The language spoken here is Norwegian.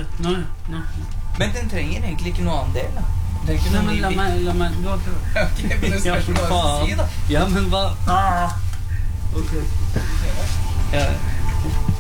Nå. Men den trenger egentlig ikke noe annen del, da. Nei, men la meg gå til. Ok, men det skal ikke bare si, da. Ja, men hva? Ok. Ja.